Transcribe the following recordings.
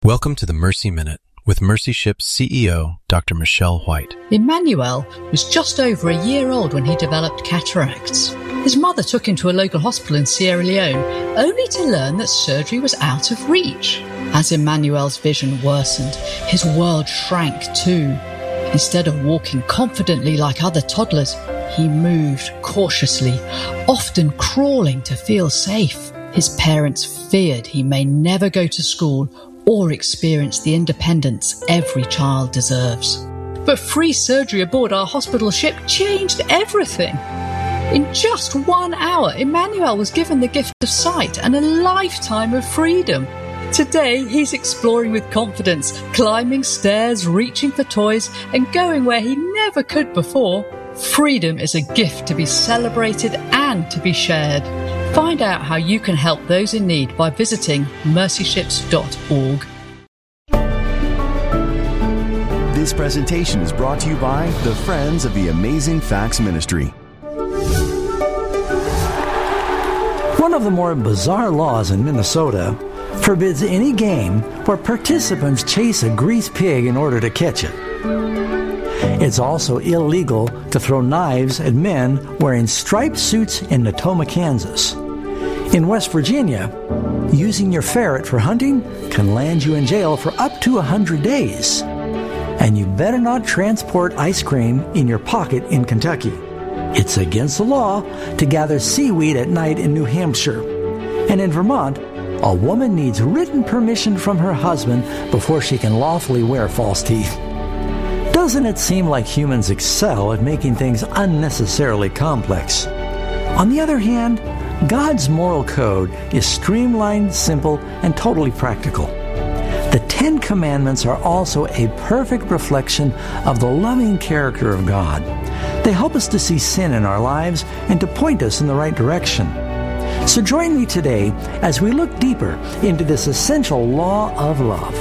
Welcome to the Mercy Minute with Mercy Ship's CEO, Dr. Michelle White. Emmanuel was just over a year old when he developed cataracts. His mother took him to a local hospital in Sierra Leone, only to learn that surgery was out of reach. As Emmanuel's vision worsened, his world shrank too. Instead of walking confidently like other toddlers, he moved cautiously, often crawling to feel safe. His parents feared he may never go to school or experience the independence every child deserves. But free surgery aboard our hospital ship changed everything. In just 1 hour, Emmanuel was given the gift of sight and a lifetime of freedom. Today, he's exploring with confidence, climbing stairs, reaching for toys, and going where he never could before. Freedom is a gift to be celebrated and to be shared. Find out how you can help those in need by visiting mercyships.org. This presentation is brought to you by the Friends of the Amazing Facts Ministry. One of the more bizarre laws in Minnesota forbids any game where participants chase a greased pig in order to catch it. It's also illegal to throw knives at men wearing striped suits in Natoma, Kansas. In West Virginia, using your ferret for hunting can land you in jail for up to 100 days. And you better not transport ice cream in your pocket in Kentucky. It's against the law to gather seaweed at night in New Hampshire. And in Vermont, a woman needs written permission from her husband before she can lawfully wear false teeth. Doesn't it seem like humans excel at making things unnecessarily complex? On the other hand, God's moral code is streamlined, simple, and totally practical. The 10 Commandments are also a perfect reflection of the loving character of God. They help us to see sin in our lives and to point us in the right direction. So join me today as we look deeper into this essential law of love.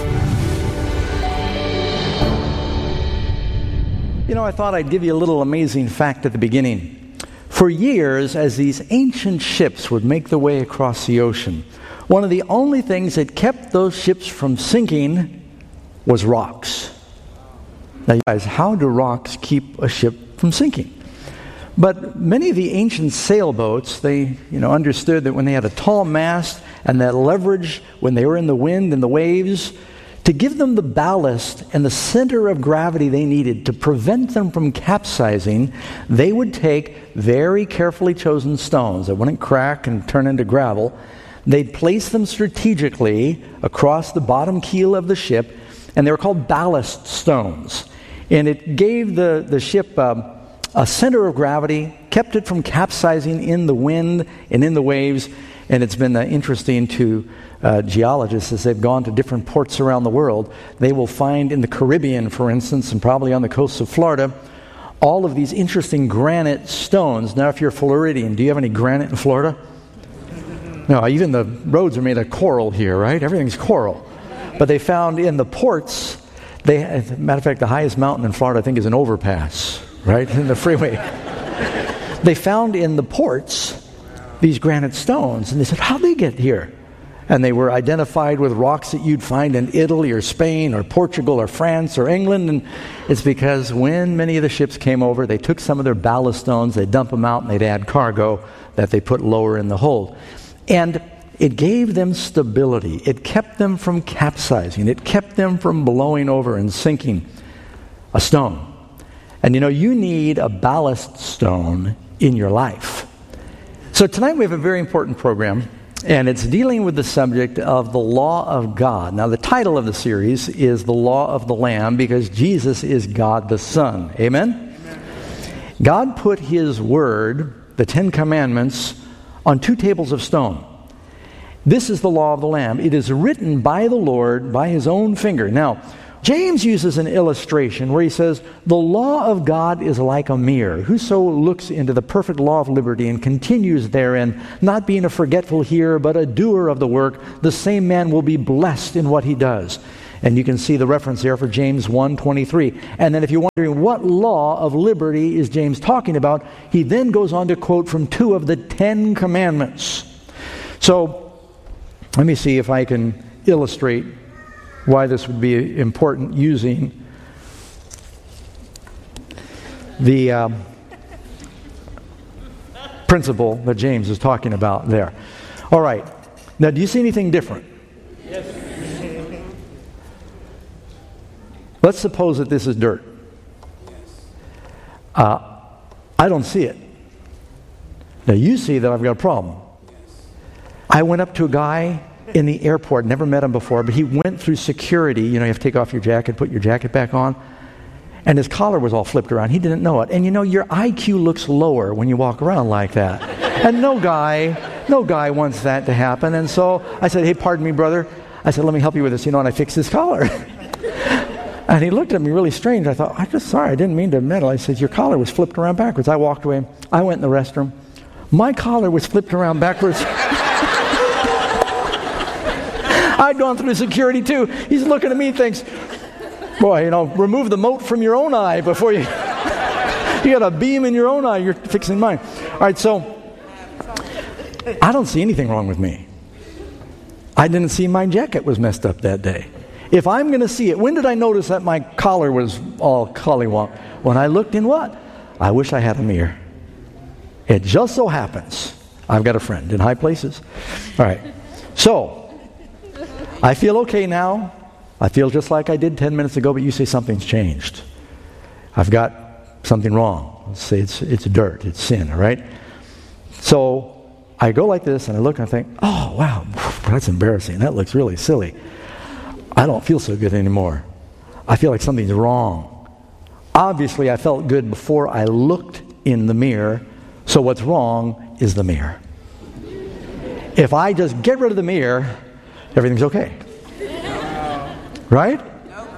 You know, I thought I'd give you a little amazing fact at the beginning. For years, as these ancient ships would make their way across the ocean, one of the only things that kept those ships from sinking was rocks. Now, you guys, how do rocks keep a ship from sinking? But many of the ancient sailboats, they understood that when they had a tall mast and that leverage when they were in the wind and the waves, to give them the ballast and the center of gravity they needed to prevent them from capsizing, they would take very carefully chosen stones that wouldn't crack and turn into gravel. They'd place them strategically across the bottom keel of the ship, and they were called ballast stones. And it gave the ship a center of gravity, kept it from capsizing in the wind and in the waves. And it's been interesting to geologists as they've gone to different ports around the world. They will find in the Caribbean, for instance, and probably on the coast of Florida, all of these interesting granite stones. Now, if you're Floridian, do you have any granite in Florida? No, even the roads are made of coral here, right? Everything's coral. But they found in the ports, as a matter of fact, the highest mountain in Florida, I think, is an overpass, right? In the freeway. They found in the ports these granite stones, and they said, how'd they get here? And they were identified with rocks that you'd find in Italy or Spain or Portugal or France or England. And it's because when many of the ships came over, they took some of their ballast stones, they'd dump them out, and they'd add cargo that they put lower in the hold. And it gave them stability. It kept them from capsizing. It kept them from blowing over and sinking. A stone. And you need a ballast stone in your life. So tonight we have a very important program, and it's dealing with the subject of the law of God. Now, the title of the series is The Law of the Lamb, because Jesus is God the Son. Amen? Amen. God put His Word, the 10 Commandments, on 2 tables of stone. This is the law of the Lamb. It is written by the Lord by His own finger. Now, James uses an illustration where he says, the law of God is like a mirror. Whoso looks into the perfect law of liberty and continues therein, not being a forgetful hearer, but a doer of the work, the same man will be blessed in what he does. And you can see the reference there for James 1:23. And then if you're wondering what law of liberty is James talking about, he then goes on to quote from 2 of the 10 Commandments. So, let me see if I can illustrate why this would be important using the principle that James is talking about there. All right. Now, do you see anything different? Yes. Let's suppose that this is dirt. I don't see it. Now, you see that I've got a problem. I went up to a guy in the airport, never met him before, but he went through security. You know, you have to take off your jacket, put your jacket back on. And his collar was all flipped around. He didn't know it. And you know, your IQ looks lower when you walk around like that. And no guy wants that to happen. And so I said, hey, pardon me, brother. I said, let me help you with this, and I fixed his collar. And he looked at me really strange. I thought, I'm just sorry, I didn't mean to meddle. I said, your collar was flipped around backwards. I walked away. I went in the restroom. My collar was flipped around backwards. I'd gone through security too. He's looking at me, thinks, boy, remove the mote from your own eye before you got a beam in your own eye, you're fixing mine. All right, so I don't see anything wrong with me. I didn't see my jacket was messed up that day. If I'm going to see it, when did I notice that my collar was all collywonk? When I looked in what? I wish I had a mirror. It just so happens I've got a friend in high places. All right, so I feel okay now. I feel just like I did 10 minutes ago, but you say something's changed. I've got something wrong. Let's say it's dirt, it's sin, all right? So I go like this, and I look and I think, oh, wow, that's embarrassing. That looks really silly. I don't feel so good anymore. I feel like something's wrong. Obviously, I felt good before I looked in the mirror, so what's wrong is the mirror. If I just get rid of the mirror, everything's okay. Right?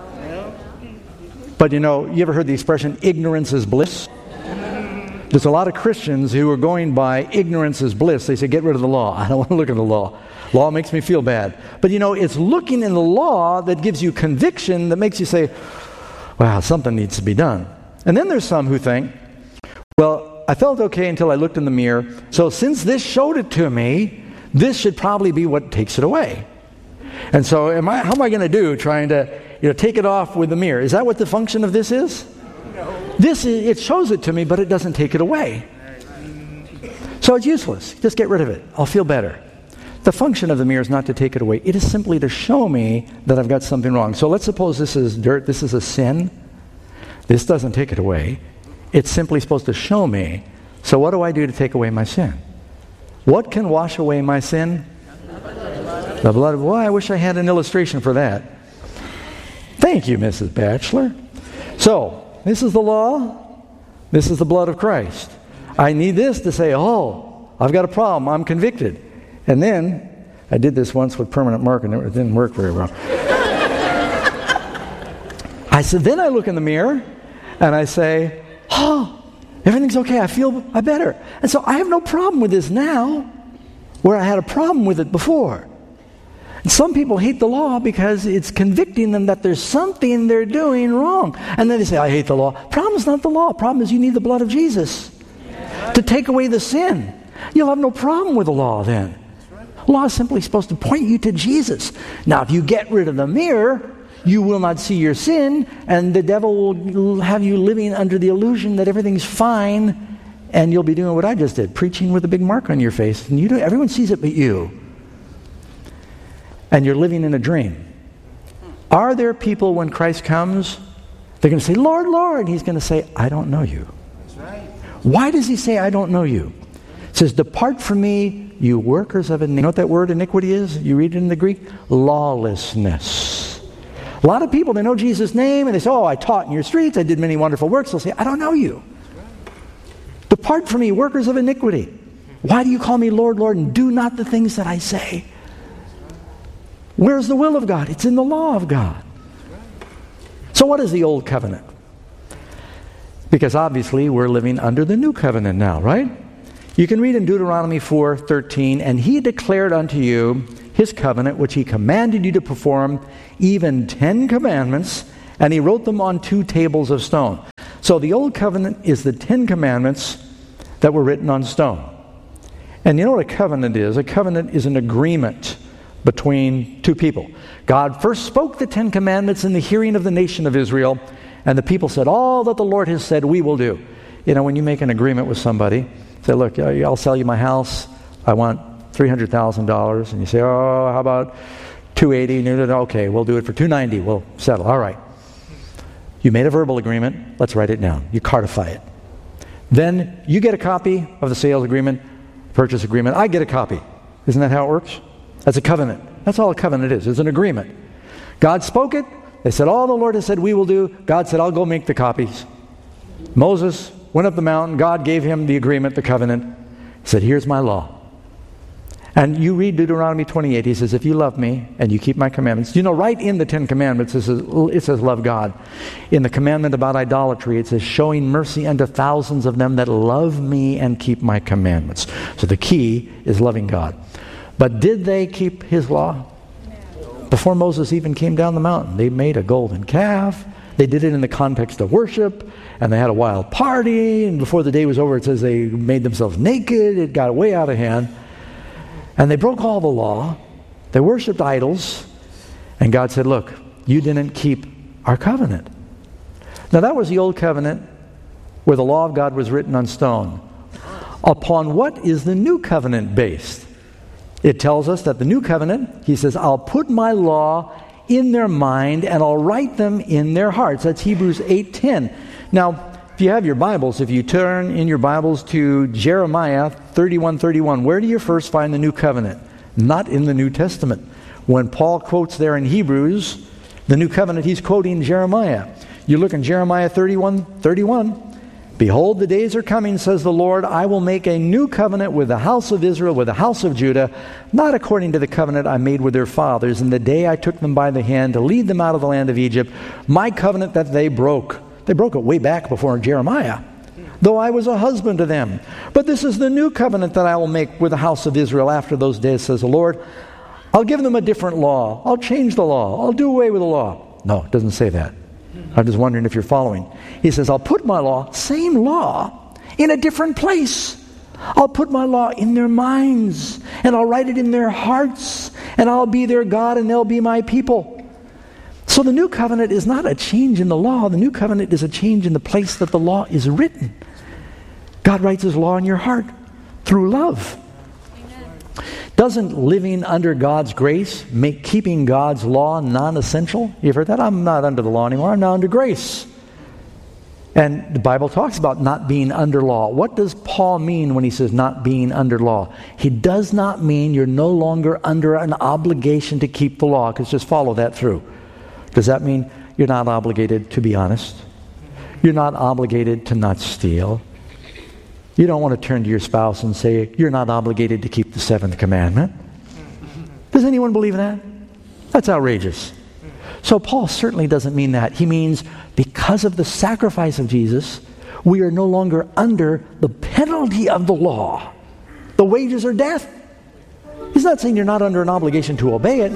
But you ever heard the expression, ignorance is bliss? There's a lot of Christians who are going by ignorance is bliss. They say, get rid of the law. I don't want to look at the law. Law makes me feel bad. But it's looking in the law that gives you conviction that makes you say, wow, something needs to be done. And then there's some who think, well, I felt okay until I looked in the mirror. So since this showed it to me, this should probably be what takes it away. And so how am I going to do trying to take it off with the mirror? Is that what the function of this is? No. It shows it to me, but it doesn't take it away. So it's useless. Just get rid of it. I'll feel better. The function of the mirror is not to take it away. It is simply to show me that I've got something wrong. So let's suppose this is dirt. This is a sin. This doesn't take it away. It's simply supposed to show me. So what do I do to take away my sin? What can wash away my sin? The blood of... Well, I wish I had an illustration for that. Thank you, Mrs. Batchelor. So, this is the law. This is the blood of Christ. I need this to say, oh, I've got a problem. I'm convicted. And then, I did this once with permanent marker and it didn't work very well. Then I look in the mirror and I say, oh, everything's okay. I feel better. And so I have no problem with this now, where I had a problem with it before. And some people hate the law because it's convicting them that there's something they're doing wrong. And then they say, I hate the law. Problem is not the law. Problem is you need the blood of Jesus to take away the sin. You'll have no problem with the law then. Law is simply supposed to point you to Jesus. Now, if you get rid of the mirror, you will not see your sin, and the devil will have you living under the illusion that everything's fine, and you'll be doing what I just did, preaching with a big mark on your face. And everyone sees it but you. And you're living in a dream. Are there people when Christ comes, they're going to say, Lord, Lord. He's going to say, I don't know you. That's right. Why does he say, I don't know you? It says, depart from me, you workers of iniquity. You know what that word iniquity is? You read it in the Greek? Lawlessness. A lot of people, they know Jesus' name, and they say, oh, I taught in your streets, I did many wonderful works. They'll say, I don't know you. Depart from me, workers of iniquity. Why do you call me Lord, Lord, and do not the things that I say? Where's the will of God? It's in the law of God. So what is the old covenant? Because obviously we're living under the new covenant now, right? You can read in Deuteronomy 4:13, and he declared unto you his covenant, which he commanded you to perform, even 10 commandments, and he wrote them on 2 tables of stone. So the old covenant is the 10 commandments that were written on stone. And you know what a covenant is? A covenant is an agreement between two people. God first spoke the 10 Commandments in the hearing of the nation of Israel, and the people said, all that the Lord has said we will do. You know, when you make an agreement with somebody, say, look, I'll sell you my house. I want $300,000. And you say, oh, how about $280? And you're, okay, we'll do it for $290. We'll settle. All right. You made a verbal agreement. Let's write it down. You codify it. Then you get a copy of the sales agreement, purchase agreement. I get a copy. Isn't that how it works? That's a covenant. That's all a covenant is. It's an agreement. God spoke it. They said, all the Lord has said we will do. God said, I'll go make the copies. Moses went up the mountain. God gave him the agreement, the covenant. He said, here's my law. And you read Deuteronomy 28. He says, if you love me and you keep my commandments. You know, right in the 10 Commandments, it says love God. In the commandment about idolatry, it says, showing mercy unto thousands of them that love me and keep my commandments. So the key is loving God. But did they keep his law? Before Moses even came down the mountain, they made a golden calf. They did it in the context of worship, and they had a wild party, and before the day was over, it says they made themselves naked. It got way out of hand. And they broke all the law. They worshipped idols. And God said, look, you didn't keep our covenant. Now that was the old covenant where the law of God was written on stone. Upon what is the new covenant based? It tells us that the new covenant, he says, I'll put my law in their mind and I'll write them in their hearts. That's Hebrews 8:10. Now, if you have your Bibles, if you turn in your Bibles to Jeremiah 31:31, where do you first find the new covenant? Not in the New Testament. When Paul quotes there in Hebrews, the new covenant, he's quoting Jeremiah. You look in Jeremiah 31:31. Behold, the days are coming, says the Lord, I will make a new covenant with the house of Israel, with the house of Judah, not according to the covenant I made with their fathers in the day I took them by the hand to lead them out of the land of Egypt, my covenant that they broke. They broke it way back before Jeremiah, though I was a husband to them. But this is the new covenant that I will make with the house of Israel after those days, says the Lord. I'll give them a different law. I'll change the law. I'll do away with the law. No, it doesn't say that. I'm just wondering if you're following. He says, I'll put my law, same law, in a different place. I'll put my law in their minds, and I'll write it in their hearts, and I'll be their God, and they'll be my people. So the new covenant is not a change in the law. The new covenant is a change in the place that the law is written. God writes his law in your heart through love. Doesn't living under God's grace make keeping God's law non-essential? You've heard that? I'm not under the law anymore. I'm now under grace. And the Bible talks about not being under law. What does Paul mean when he says not being under law? He does not mean you're no longer under an obligation to keep the law, because just follow that through. Does that mean you're not obligated to be honest? You're not obligated to not steal? You don't want to turn to your spouse and say, you're not obligated to keep the seventh commandment. Does anyone believe that? That's outrageous. So Paul certainly doesn't mean that. He means because of the sacrifice of Jesus, we are no longer under the penalty of the law. The wages are death. He's not saying you're not under an obligation to obey it.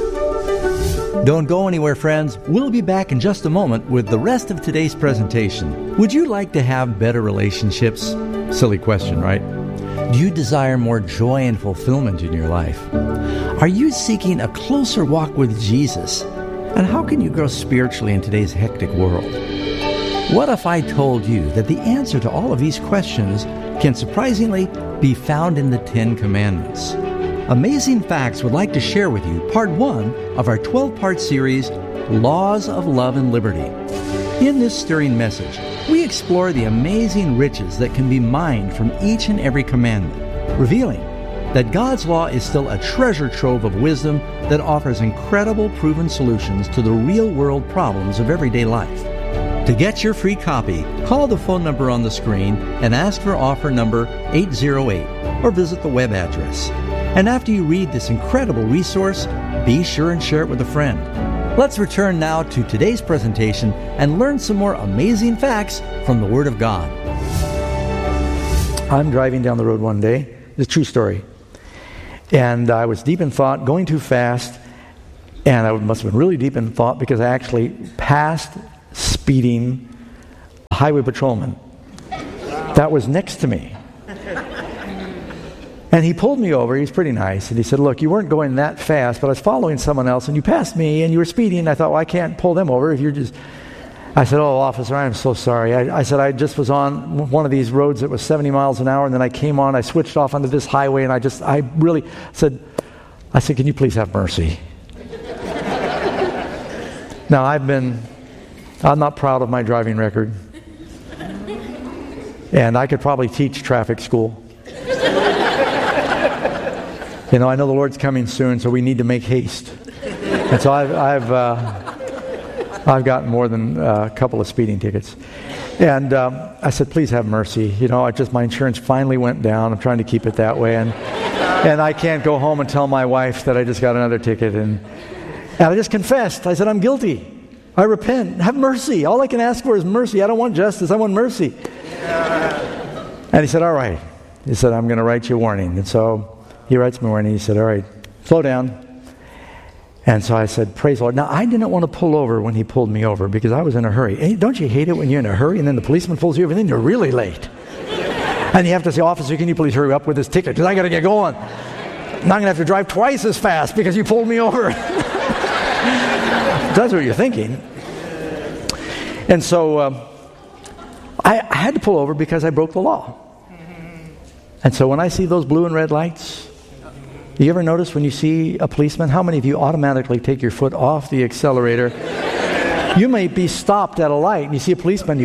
Don't go anywhere, friends. We'll be back in just a moment with the rest of today's presentation. Would you like to have better relationships? Silly question, right? Do you desire more joy and fulfillment in your life? Are you seeking a closer walk with Jesus? And how can you grow spiritually in today's hectic world? What if I told you that the answer to all of these questions can surprisingly be found in the 10 Commandments? Amazing Facts would like to share with you part 1 of our 12-part series, Laws of Love and Liberty. In this stirring message, we explore the amazing riches that can be mined from each and every commandment, revealing that God's law is still a treasure trove of wisdom that offers incredible proven solutions to the real-world problems of everyday life. To get your free copy, call the phone number on the screen and ask for offer number 808 or visit the web address. And after you read this incredible resource, be sure and share it with a friend. Let's return now to today's presentation and learn some more amazing facts from the Word of God. I'm driving down the road one day. It's a true story. And I was deep in thought, going too fast, and I must have been really deep in thought because I actually passed speeding highway patrolman that was next to me. And he pulled me over. He was pretty nice. And he said, look, you weren't going that fast, but I was following someone else, and you passed me, and you were speeding. And I thought, well, I can't pull them over if you're just... I said, oh, officer, I'm so sorry. I said, I just was on one of these roads that was 70 miles an hour, and then I came on, I switched off onto this highway, and I really said, can you please have mercy? Now, I'm not proud of my driving record. And I could probably teach traffic school. You know, I know the Lord's coming soon, so we need to make haste. And so I've gotten more than a couple of speeding tickets. And I said, please have mercy. You know, my insurance finally went down. I'm trying to keep it that way. And I can't go home and tell my wife that I just got another ticket. And I just confessed. I said, I'm guilty. I repent. Have mercy. All I can ask for is mercy. I don't want justice. I want mercy. And he said, all right. He said, I'm going to write you a warning. And so he writes me a warning. He said, all right, slow down. And so I said, praise the Lord. Now, I didn't want to pull over when he pulled me over because I was in a hurry. Hey, don't you hate it when you're in a hurry and then the policeman pulls you over and then you're really late? And you have to say, officer, can you please hurry up with this ticket because I got to get going. Now I'm going to have to drive twice as fast because you pulled me over. That's what you're thinking. And so I had to pull over because I broke the law. And so when I see those blue and red lights, you ever notice when you see a policeman, how many of you automatically take your foot off the accelerator? You may be stopped at a light and you see a policeman,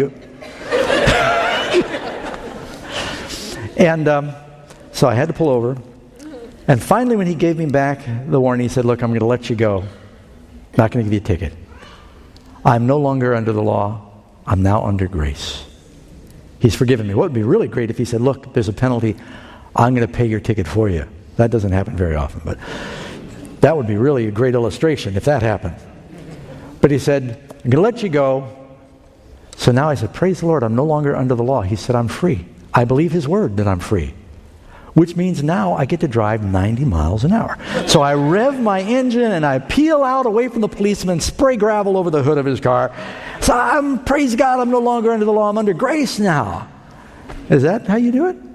And so I had to pull over. And finally when he gave me back the warning, he said, look, I'm going to let you go. I'm not going to give you a ticket. I'm no longer under the law. I'm now under grace. He's forgiven me. What would be really great if he said, look, there's a penalty. I'm going to pay your ticket for you. That doesn't happen very often, but that would be really a great illustration if that happened. But he said, I'm going to let you go. So now I said, praise the Lord, I'm no longer under the law. He said, I'm free. I believe his word that I'm free. Which means now I get to drive 90 miles an hour. So I rev my engine and I peel out away from the policeman, spray gravel over the hood of his car. So praise God, I'm no longer under the law. I'm under grace now. Is that how you do it?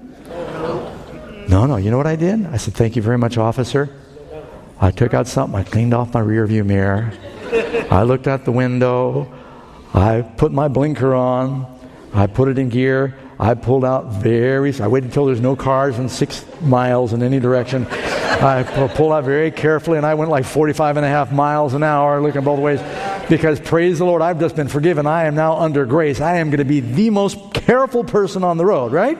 No. You know what I did? I said, thank you very much, officer. I took out something. I cleaned off my rear view mirror. I looked out the window. I put my blinker on. I put it in gear. I pulled out I waited until there's no cars in 6 miles in any direction. I pulled out very carefully, and I went like 45.5 miles an hour looking both ways because, praise the Lord, I've just been forgiven. I am now under grace. I am going to be the most careful person on the road, right?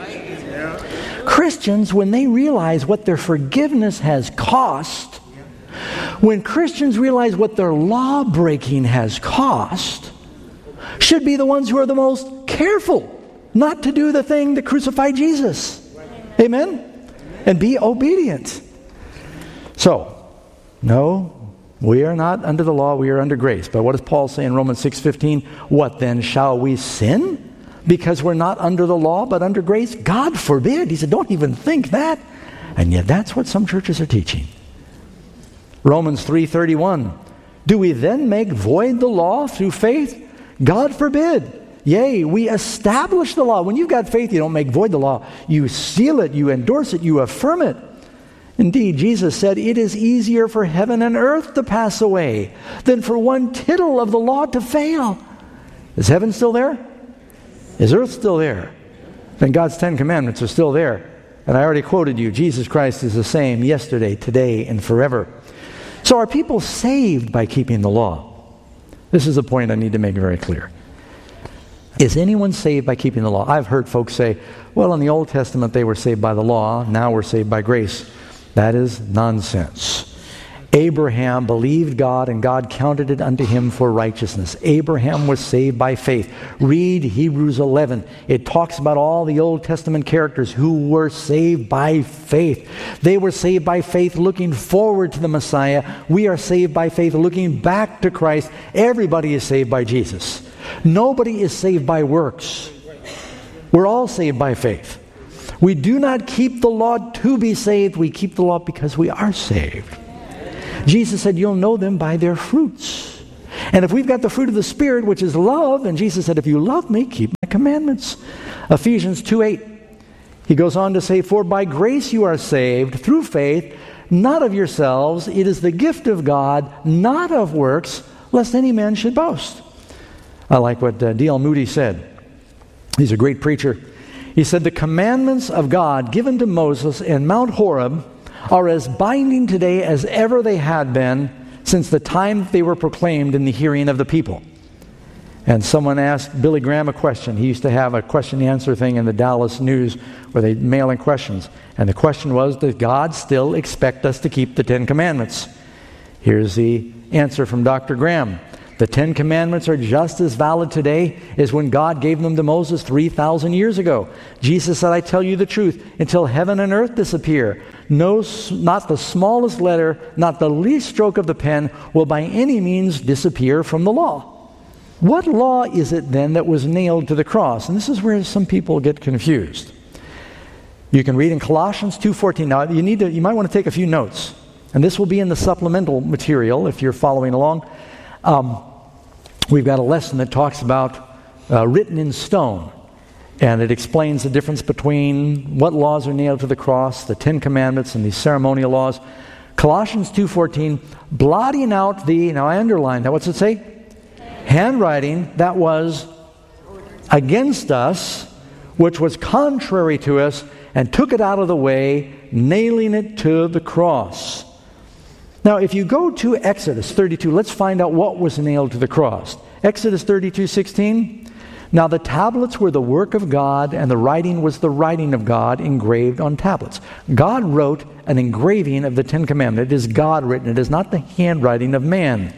Christians, when they realize what their forgiveness has cost, when Christians realize what their law breaking has cost, should be the ones who are the most careful not to do the thing that crucified Jesus. Amen? And be obedient. So, no, we are not under the law, we are under grace. But what does Paul say in Romans 6:15? What then, shall we sin? Because we're not under the law, but under grace? God forbid. He said, don't even think that. And yet that's what some churches are teaching. Romans 3:31. Do we then make void the law through faith? God forbid. Yea, we establish the law. When you've got faith, you don't make void the law. You seal it, you endorse it, you affirm it. Indeed, Jesus said, it is easier for heaven and earth to pass away than for one tittle of the law to fail. Is heaven still there? Is earth still there? Then God's 10 commandments are still there. And I already quoted you, Jesus Christ is the same yesterday, today, and forever. So are people saved by keeping the law? This is a point I need to make very clear. Is anyone saved by keeping the law? I've heard folks say, well, in the Old Testament they were saved by the law, now we're saved by grace. That is nonsense. Abraham believed God and God counted it unto him for righteousness. Abraham was saved by faith. Read Hebrews 11. It talks about all the Old Testament characters who were saved by faith. They were saved by faith looking forward to the Messiah. We are saved by faith looking back to Christ. Everybody is saved by Jesus. Nobody is saved by works. We're all saved by faith. We do not keep the law to be saved. We keep the law because we are saved. Jesus said, you'll know them by their fruits. And if we've got the fruit of the Spirit, which is love, and Jesus said, if you love me, keep my commandments. Ephesians 2:8. He goes on to say, "For by grace you are saved, through faith, not of yourselves. It is the gift of God, not of works, lest any man should boast." I like what D.L. Moody said. He's a great preacher. He said, "The commandments of God given to Moses in Mount Horeb are as binding today as ever they had been since the time they were proclaimed in the hearing of the people." And someone asked Billy Graham a question. He used to have a question-and-answer thing in the Dallas News where they mail in questions. And the question was, does God still expect us to keep the Ten Commandments? Here's the answer from Dr. Graham. The Ten Commandments are just as valid today as when God gave them to Moses 3,000 years ago. Jesus said, "I tell you the truth, until heaven and earth disappear, not the smallest letter, not the least stroke of the pen will by any means disappear from the law." What law is it then that was nailed to the cross? And this is where some people get confused. You can read in Colossians 2:14. Now, you might want to take a few notes. And this will be in the supplemental material if you're following along. We've got a lesson that talks about written in stone. And it explains the difference between what laws are nailed to the cross, the Ten Commandments, and the ceremonial laws. Colossians 2:14, blotting out now I underlined that. What's it say? Handwriting that was against us, which was contrary to us, and took it out of the way, nailing it to the cross. Now, if you go to Exodus 32, let's find out what was nailed to the cross. Exodus 32:16. Now the tablets were the work of God, and the writing was the writing of God engraved on tablets. God wrote an engraving of the Ten Commandments. It is God written. It is not the handwriting of man.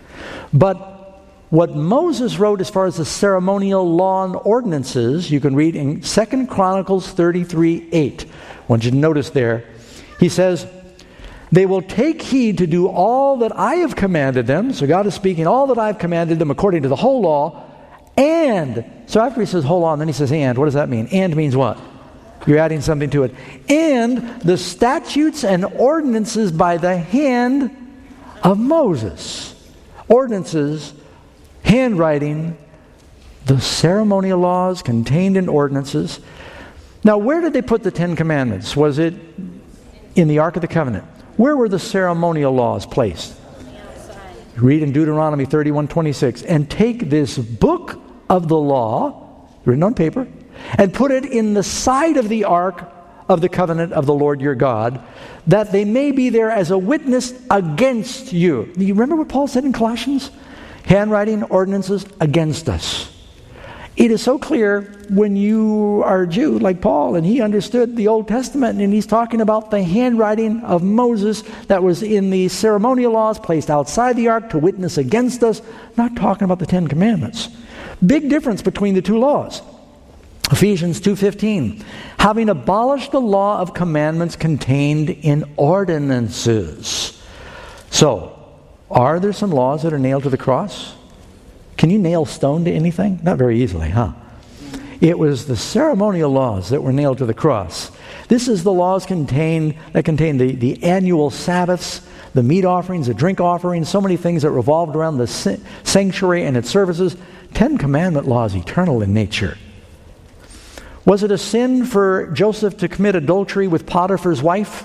But what Moses wrote as far as the ceremonial law and ordinances, you can read in 2 Chronicles 33:8. I want you to notice there. He says, "They will take heed to do all that I have commanded them." So God is speaking, all that I have commanded them according to the whole law. And, so after he says, hold on, then he says, and. What does that mean? And means what? You're adding something to it. "And the statutes and ordinances by the hand of Moses." Ordinances, handwriting, the ceremonial laws contained in ordinances. Now, where did they put the Ten Commandments? Was it in the Ark of the Covenant? Where were the ceremonial laws placed? Read in Deuteronomy 31:26. "And take this book of the law," written on paper, "and put it in the side of the ark of the covenant of the Lord your God, that they may be there as a witness against you." Do you remember what Paul said in Colossians? Handwriting, ordinances against us. It is so clear when you are a Jew like Paul, and he understood the Old Testament, and he's talking about the handwriting of Moses that was in the ceremonial laws placed outside the ark to witness against us, not talking about the Ten Commandments. Big difference between the two laws. Ephesians 2:15, "Having abolished the law of commandments contained in ordinances." So, are there some laws that are nailed to the cross? Can you nail stone to anything? Not very easily, huh? It was the ceremonial laws that were nailed to the cross. This is the laws that contain the annual Sabbaths, the meat offerings, the drink offerings, so many things that revolved around the sanctuary and its services. Ten Commandment laws, eternal in nature. Was it a sin for Joseph to commit adultery with Potiphar's wife?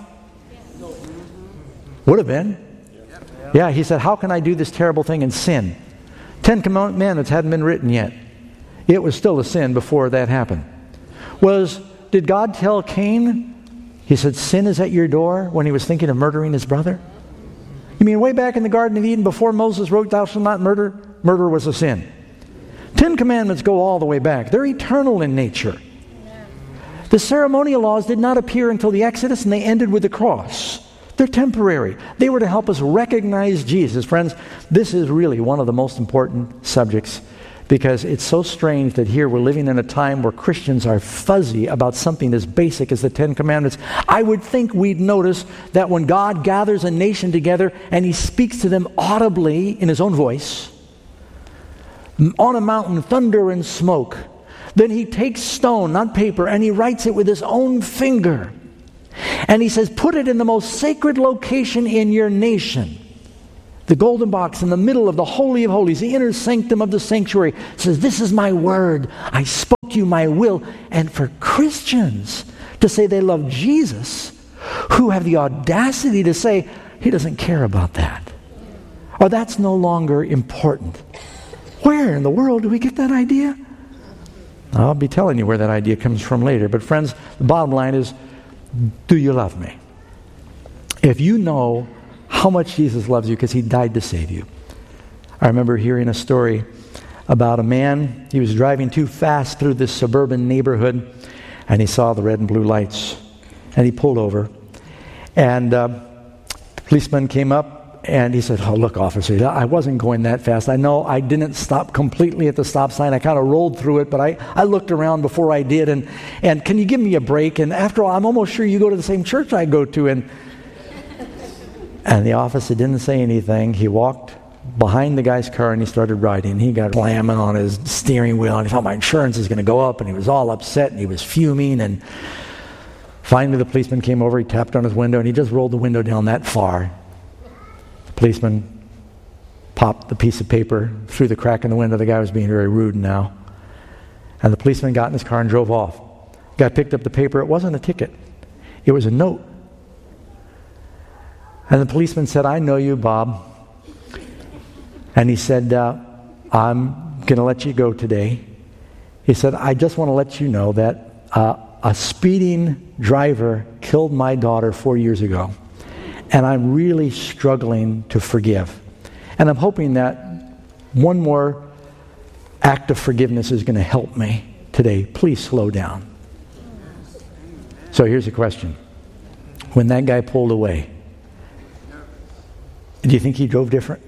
Would have been. Yeah, he said, "How can I do this terrible thing and sin?" Ten Commandments hadn't been written yet. It was still a sin before that happened. Did God tell Cain, he said, "Sin is at your door," when he was thinking of murdering his brother? You mean way back in the Garden of Eden before Moses wrote, "Thou shalt not murder"? Murder was a sin. Ten Commandments go all the way back. They're eternal in nature. The ceremonial laws did not appear until the Exodus, and they ended with the cross. They're temporary. They were to help us recognize Jesus. Friends, this is really one of the most important subjects, because it's so strange that here we're living in a time where Christians are fuzzy about something as basic as the Ten Commandments. I would think we'd notice that when God gathers a nation together and he speaks to them audibly in his own voice, on a mountain, thunder and smoke, then he takes stone, not paper, and he writes it with his own finger. And he says, put it in the most sacred location in your nation. The golden box in the middle of the Holy of Holies, the inner sanctum of the sanctuary, says, this is my word. I spoke you my will. And for Christians to say they love Jesus who have the audacity to say he doesn't care about that, or that's no longer important. Where in the world do we get that idea? I'll be telling you where that idea comes from later. But friends, the bottom line is, do you love me? If you know how much Jesus loves you because he died to save you. I remember hearing a story about a man. He was driving too fast through this suburban neighborhood, and he saw the red and blue lights, and he pulled over. And the policeman came up, and he said, "Oh, look, officer, I wasn't going that fast. I know I didn't stop completely at the stop sign. I kind of rolled through it, but I looked around before I did. And can you give me a break? And after all, I'm almost sure you go to the same church I go to." And the officer didn't say anything. He walked behind the guy's car, and he started riding. He got slamming on his steering wheel, and he thought my insurance is going to go up, and he was all upset, and he was fuming. And finally, the policeman came over. He tapped on his window, and he just rolled the window down that far. Policeman popped the piece of paper through the crack in the window. The guy was being very rude now. And the policeman got in his car and drove off. The guy picked up the paper. It wasn't a ticket. It was a note. And the policeman said, "I know you, Bob." And he said, "I'm going to let you go today." He said, "I just want to let you know that a speeding driver killed my daughter 4 years ago. And I'm really struggling to forgive. And I'm hoping that one more act of forgiveness is going to help me today. Please slow down." So here's a question. When that guy pulled away, do you think he drove different?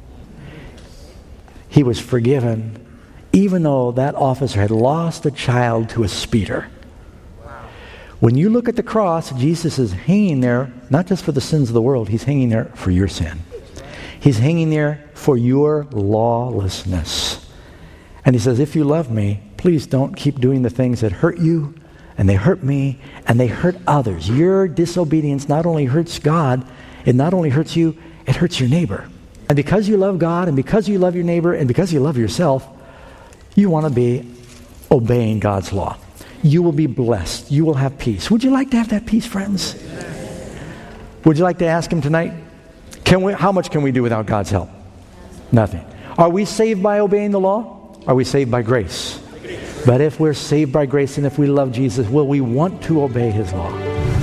He was forgiven, even though that officer had lost a child to a speeder. When you look at the cross, Jesus is hanging there, not just for the sins of the world, he's hanging there for your sin. He's hanging there for your lawlessness. And he says, if you love me, please don't keep doing the things that hurt you, and they hurt me, and they hurt others. Your disobedience not only hurts God, it not only hurts you, it hurts your neighbor. And because you love God, and because you love your neighbor, and because you love yourself, you want to be obeying God's law. You will be blessed. You will have peace. Would you like to have that peace, friends? Would you like to ask him tonight? How much can we do without God's help? Nothing. Are we saved by obeying the law? Are we saved by grace? But if we're saved by grace and if we love Jesus, will we want to obey his law?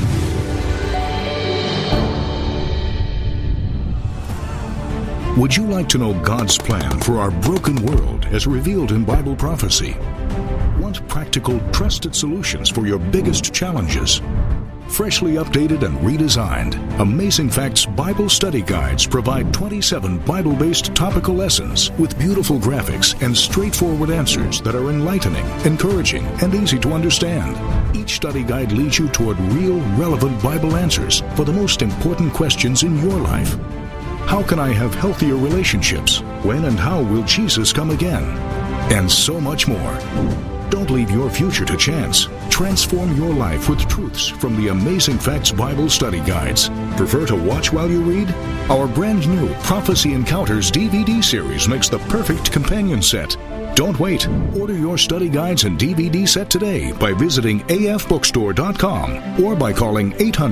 Would you like to know God's plan for our broken world as revealed in Bible prophecy? Want practical, trusted solutions for your biggest challenges? Freshly updated and redesigned, Amazing Facts Bible Study Guides provide 27 Bible-based topical lessons with beautiful graphics and straightforward answers that are enlightening, encouraging, and easy to understand. Each study guide leads you toward real, relevant Bible answers for the most important questions in your life. How can I have healthier relationships? When and how will Jesus come again? And so much more. Don't leave your future to chance. Transform your life with truths from the Amazing Facts Bible Study Guides. Prefer to watch while you read? Our brand new Prophecy Encounters DVD series makes the perfect companion set. Don't wait. Order your study guides and DVD set today by visiting afbookstore.com or by calling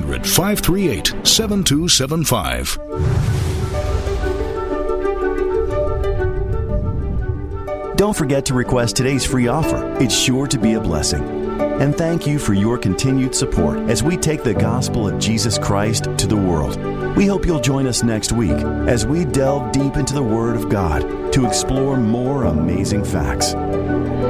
800-538-7275. Don't forget to request today's free offer. It's sure to be a blessing. And thank you for your continued support as we take the gospel of Jesus Christ to the world. We hope you'll join us next week as we delve deep into the Word of God to explore more amazing facts.